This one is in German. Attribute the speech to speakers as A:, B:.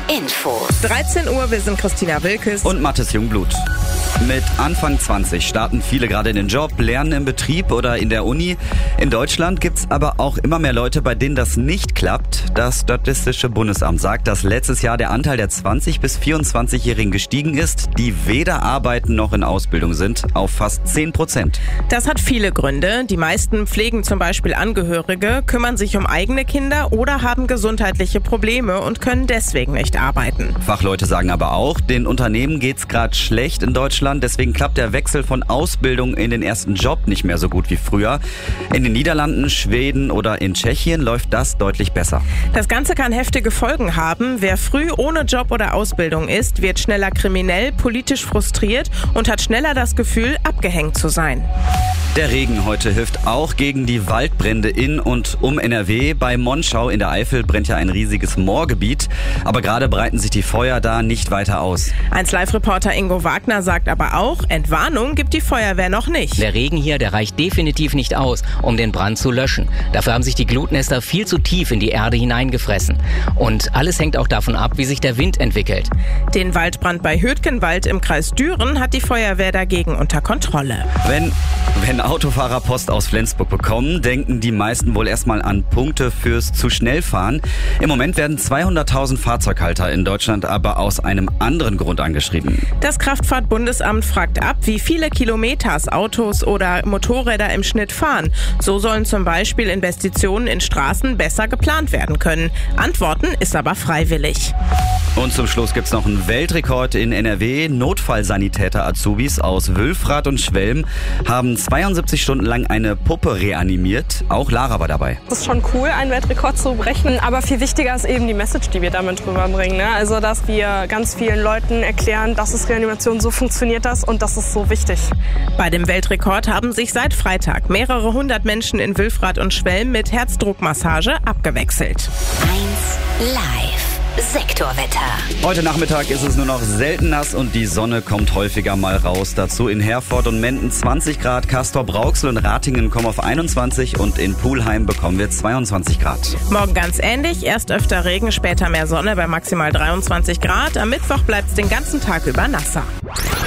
A: Info.
B: 13 Uhr, wir sind Christina Wilkes
C: und Mathis Jungblut. Mit Anfang 20 starten viele gerade in den Job, lernen im Betrieb oder in der Uni. In Deutschland gibt's aber auch immer mehr Leute, bei denen das nicht klappt. Das Statistische Bundesamt sagt, dass letztes Jahr der Anteil der 20- bis 24-Jährigen gestiegen ist, die weder arbeiten noch in Ausbildung sind, auf fast 10%.
B: Das hat viele Gründe. Die meisten pflegen zum Beispiel Angehörige, kümmern sich um eigene Kinder oder haben gesundheitliche Probleme und können deswegen nicht arbeiten.
C: Fachleute sagen aber auch, den Unternehmen geht's gerade schlecht in Deutschland. Deswegen klappt der Wechsel von Ausbildung in den ersten Job nicht mehr so gut wie früher. In den Niederlanden, Schweden oder in Tschechien läuft das deutlich besser.
B: Das Ganze kann heftige Folgen haben. Wer früh ohne Job oder Ausbildung ist, wird schneller kriminell, politisch frustriert und hat schneller das Gefühl, abgehängt zu sein.
C: Der Regen heute hilft auch gegen die Waldbrände in und um NRW. Bei Monschau in der Eifel brennt ja ein riesiges Moorgebiet. Aber gerade breiten sich die Feuer da nicht weiter aus.
B: 1Live-Reporter Ingo Wagner sagt aber auch, Entwarnung gibt die Feuerwehr noch nicht.
D: Der Regen hier, der reicht definitiv nicht aus, um den Brand zu löschen. Dafür haben sich die Glutnester viel zu tief in die Erde hineingefressen. Und alles hängt auch davon ab, wie sich der Wind entwickelt.
B: Den Waldbrand bei Hürtgenwald im Kreis Düren hat die Feuerwehr dagegen unter Kontrolle.
C: Wenn Autofahrer Post aus Flensburg bekommen, denken die meisten wohl erstmal an Punkte fürs zu schnell fahren. Im Moment werden 200.000 Fahrzeughalter in Deutschland aber aus einem anderen Grund angeschrieben.
B: Das Kraftfahrtbundesamt fragt ab, wie viele Kilometers Autos oder Motorräder im Schnitt fahren. So sollen zum Beispiel Investitionen in Straßen besser geplant werden können. Antworten ist aber freiwillig.
C: Und zum Schluss gibt's noch einen Weltrekord in NRW. Notfallsanitäter-Azubis aus Wülfrath und Schwelm haben 72 Stunden lang eine Puppe reanimiert. Auch Lara war dabei.
E: Es ist schon cool, einen Weltrekord zu brechen, aber viel wichtiger ist eben die Message, die wir damit rüberbringen. Ne? Also, dass wir ganz vielen Leuten erklären, das ist Reanimation, so funktioniert das und das ist so wichtig.
B: Bei dem Weltrekord haben sich seit Freitag mehrere hundert Menschen in Wülfrath und Schwelm mit Herzdruckmassage abgewechselt.
A: 1Live. Sektorwetter.
C: Heute Nachmittag ist es nur noch selten nass und die Sonne kommt häufiger mal raus. Dazu in Herford und Menden 20 Grad, Castrop-Rauxel und Ratingen kommen auf 21 und in Pulheim bekommen wir 22 Grad.
B: Morgen ganz ähnlich, erst öfter Regen, später mehr Sonne bei maximal 23 Grad. Am Mittwoch bleibt es den ganzen Tag über nasser.